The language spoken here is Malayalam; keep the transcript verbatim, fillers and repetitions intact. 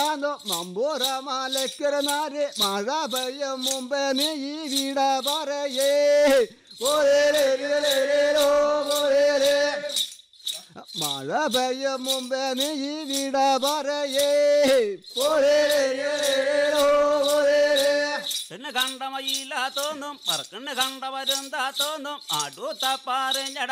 വരാന്നോ മമ്പൂറ മലക്കരനാര് മഴ പെയ്യും മുമ്പേ നീ ഈ വീട പറയേ മഴ പെയ്യും മുമ്പേ നീ ഈ വീട പറയേ കണ്ടമയില്ല തോന്നും പറക്കണ്ണ് കണ്ടവരുന്താ തോന്നും അടുത്ത പറഞ്ഞ